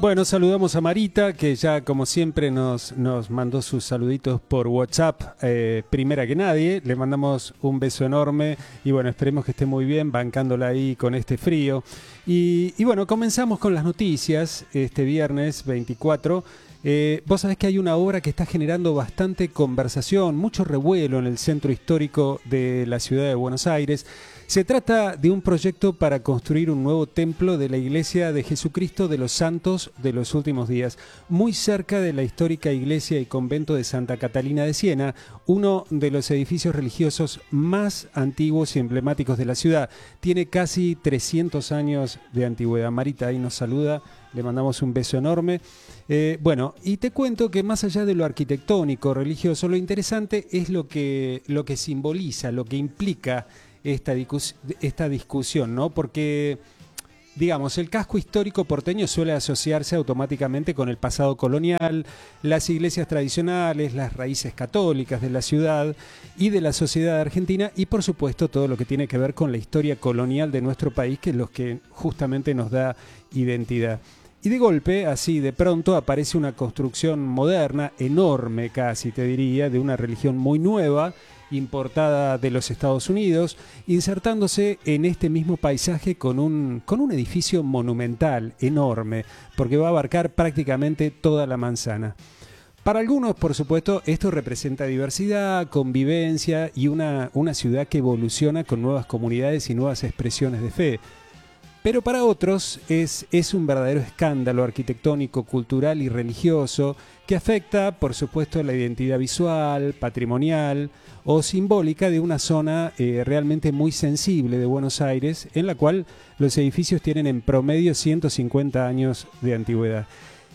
Bueno, saludamos a Marita, que ya como siempre nos mandó sus saluditos por WhatsApp, primera que nadie. Le mandamos un beso enorme y bueno, esperemos que esté muy bien, bancándola ahí con este frío. Y bueno, comenzamos con las noticias este viernes 24. Vos sabés que hay una obra que está generando bastante conversación, mucho revuelo en el centro histórico de la ciudad de Buenos Aires. Se trata de un proyecto para construir un nuevo templo de la Iglesia de Jesucristo de los Santos de los Últimos Días, muy cerca de la histórica iglesia y convento de Santa Catalina de Siena, uno de los edificios religiosos más antiguos y emblemáticos de la ciudad. Tiene casi 300 años de antigüedad. Marita ahí nos saluda, le mandamos un beso enorme. Bueno, y te cuento que más allá de lo arquitectónico, religioso, lo interesante es lo que simboliza, lo que implica esta discusión, ¿no? Porque, digamos, el casco histórico porteño suele asociarse automáticamente con el pasado colonial, las iglesias tradicionales, las raíces católicas de la ciudad y de la sociedad argentina y, por supuesto, todo lo que tiene que ver con la historia colonial de nuestro país, que es lo que justamente nos da identidad. Y de golpe, así de pronto, aparece una construcción moderna, enorme casi te diría, de una religión muy nueva, importada de los Estados Unidos, insertándose en este mismo paisaje con un edificio monumental, enorme, porque va a abarcar prácticamente toda la manzana. Para algunos, por supuesto, esto representa diversidad, convivencia y una ciudad que evoluciona con nuevas comunidades y nuevas expresiones de fe. Pero para otros es un verdadero escándalo arquitectónico, cultural y religioso que afecta, por supuesto, la identidad visual, patrimonial o simbólica de una zona realmente muy sensible de Buenos Aires, en la cual los edificios tienen en promedio 150 años de antigüedad.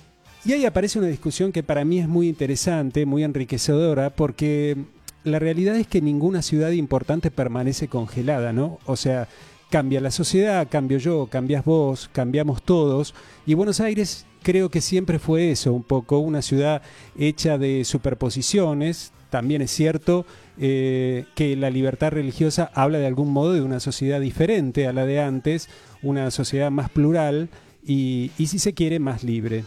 Y ahí aparece una discusión que para mí es muy interesante, muy enriquecedora, porque la realidad es que ninguna ciudad importante permanece congelada, ¿no? O sea, cambia la sociedad, cambio yo, cambias vos, cambiamos todos. Y Buenos Aires creo que siempre fue eso, un poco una ciudad hecha de superposiciones. También es cierto que la libertad religiosa habla de algún modo de una sociedad diferente a la de antes, una sociedad más plural y si se quiere, más libre.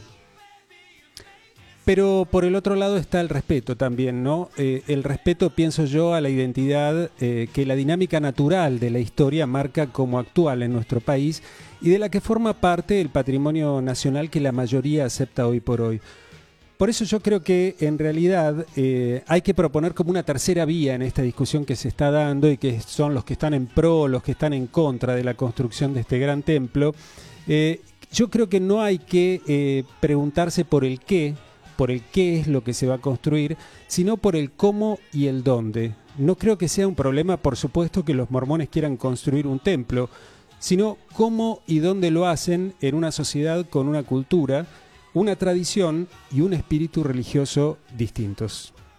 Pero por el otro lado está el respeto también, ¿no? El respeto, pienso yo, a la identidad que la dinámica natural de la historia marca como actual en nuestro país y de la que forma parte el patrimonio nacional que la mayoría acepta hoy por hoy. Por eso yo creo que en realidad hay que proponer como una tercera vía en esta discusión que se está dando y que son los que están en pro, los que están en contra de la construcción de este gran templo. Yo creo que no hay que preguntarse por el qué es lo que se va a construir, sino por el cómo y el dónde. No creo que sea un problema, por supuesto, que los mormones quieran construir un templo, sino cómo y dónde lo hacen en una sociedad con una cultura, una tradición y un espíritu religioso distintos.